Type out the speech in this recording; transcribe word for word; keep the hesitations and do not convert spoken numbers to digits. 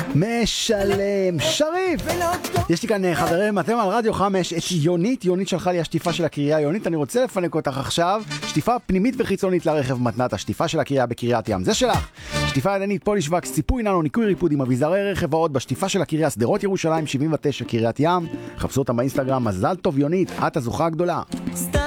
משלם, שריף. יש לי כאן חברים, אתם על רדיו חמש, את יונית, יונית שלחה לי השטיפה של הקריה. יונית, אני רוצה לפנק אותך עכשיו, שטיפה פנימית וחיצונית לרכב מתנת, השטיפה של הקריה בקריית ים, זה שלך. שטיפה ידנית, פוליש וקס, ציפוי ננו, ניקוי ריפוד עם אביזרי רכב ועוד בשטיפה של הקריה, שדרות ירושלים שבעים ותשע, קריית ים. חפשו אותם באינסטגרם. מזל טוב יונית, את הזוכה הגדולה.